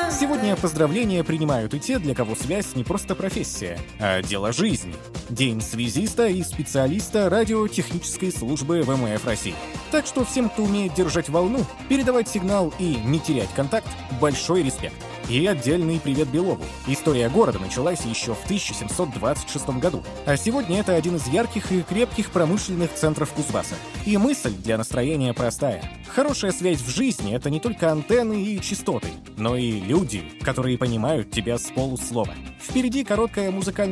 Сегодня поздравления принимают и те, для кого связь не просто профессия, а дело жизни. День связиста и специалиста радиотехнической службы ВМФ России. Так что всем, кто умеет держать волну, передавать сигнал и не терять контакт, большой респект. И отдельный привет Белову. История города началась еще в 1726 году. А сегодня это один из ярких и крепких промышленных центров Кузбасса. И мысль для настроения простая. Хорошая связь в жизни — это не только антенны и частоты, но и люди, которые понимают тебя с полуслова. Впереди короткая музыкальная